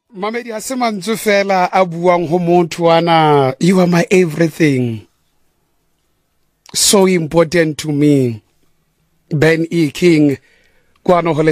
Mamedi a se mantso fela a buang ho motho ana, you are my everything, so important to me. Ben E. King, kwano ho